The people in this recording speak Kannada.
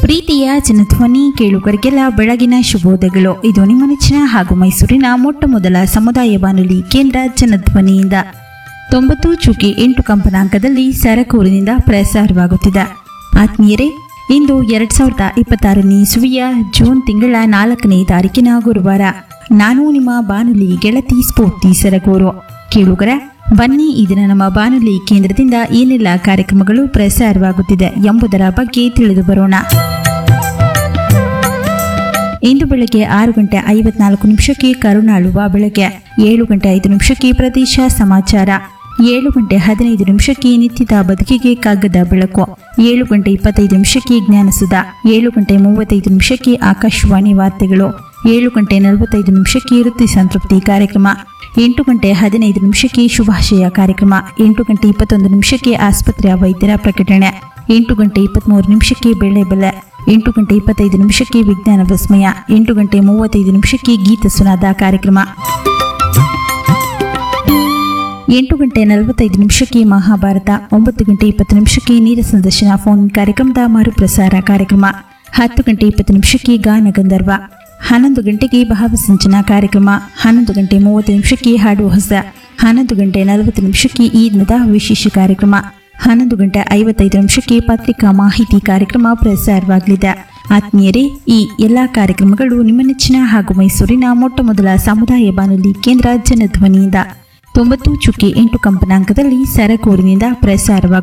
ಪ್ರೀತಿಯ ಜನಧ್ವನಿ ಕೇಳುಗರಿಗೆಲ್ಲ ಬೆಳಗಿನ ಶುಭೋದಯಗಳು. ಇದು ನಿಮ್ಮ ನೆಚ್ಚಿನ ಹಾಗೂ ಮೈಸೂರಿನ ಮೊಟ್ಟ ಮೊದಲ ಸಮುದಾಯ ಬಾನುಲಿ ಕೇಂದ್ರ ಜನಧ್ವನಿಯಿಂದ 90.8 ಕಂಪನಾಂಕದಲ್ಲಿ ಸರಕೂರಿನಿಂದ ಪ್ರಸಾರವಾಗುತ್ತಿದೆ. ಆತ್ಮೀಯರೇ, ಇಂದು 2026ನೇ ಇಸವಿಯ ಜೂನ್ ತಿಂಗಳ 4ನೇ ತಾರೀಕಿನ ಗುರುವಾರ. ನಾನು ನಿಮ್ಮ ಬಾನುಲಿ ಗೆಳತಿ ಸ್ಫೂರ್ತಿ ಸರಗೂರು. ಕೇಳುಗರ, ಬನ್ನಿ ಈ ದಿನ ನಮ್ಮ ಬಾನುಲಿ ಕೇಂದ್ರದಿಂದ ಏನೆಲ್ಲ ಕಾರ್ಯಕ್ರಮಗಳು ಪ್ರಸಾರವಾಗುತ್ತಿದೆ ಎಂಬುದರ ಬಗ್ಗೆ ತಿಳಿದು ಬರೋಣ. ಇಂದು ಬೆಳಗ್ಗೆ 6:54 ಕರುಣಾಳುವ ಬೆಳಗ್ಗೆ, 7:05 ಪ್ರದೇಶ ಸಮಾಚಾರ, 7:15 ನಿತ್ಯದ ಬದುಕಿಗೆ ಕಗ್ಗದ ಬೆಳಕು, 7:25 ಜ್ಞಾನಸುಧ, 7:35 ಆಕಾಶವಾಣಿ ವಾರ್ತೆಗಳು, 7:45 ವೃತ್ತಿ ಸಂತೃಪ್ತಿ ಕಾರ್ಯಕ್ರಮ, 8:15 ಶುಭಾಶಯ ಕಾರ್ಯಕ್ರಮ, 8:21 ಆಸ್ಪತ್ರೆಯ ವೈದ್ಯರ ಪ್ರಕಟಣೆ, 8:23 ಬೆಳೆ ಬೆಲೆ, 8:25 ವಿಜ್ಞಾನ ವಿಸ್ಮಯ, 8:35 ಗೀತ ಸುನಾದ ಕಾರ್ಯಕ್ರಮ, 8:45 ಮಹಾಭಾರತ, 9:20 ನೇರ ಸಂದರ್ಶನ ಫೋನ್ ಕಾರ್ಯಕ್ರಮದ ಮರುಪ್ರಸಾರ ಕಾರ್ಯಕ್ರಮ, 10:20 ಗಾನ ಗಂಧರ್ವ, 11 ಗಂಟೆಗೆ ಭಾವಸಿಂಚನ ಕಾರ್ಯಕ್ರಮ, 11:30 ಹಾಡು ಹೊಸ, 11:40 ಈದ್ನದ ವಿಶೇಷ ಕಾರ್ಯಕ್ರಮ, 11:55 ಪತ್ರಿಕಾ ಮಾಹಿತಿ ಕಾರ್ಯಕ್ರಮ ಪ್ರಸಾರವಾಗಲಿದೆ. ಆತ್ಮೀಯರೇ, ಈ ಎಲ್ಲಾ ಕಾರ್ಯಕ್ರಮಗಳು ನಿಮ್ಮ ನೆಚ್ಚಿನ ಹಾಗೂ ಮೈಸೂರಿನ ಮೊಟ್ಟ ಮೊದಲ ಸಮುದಾಯ ಬಾನುಲಿ ಕೇಂದ್ರ ಜನಧ್ವನಿಯಿಂದ 90.8 ಕಂಪನಾಂಕದಲ್ಲಿ ಸರಕೂರಿನಿಂದ ಪ್ರಸಾರವಾಗುತ್ತಿದೆ.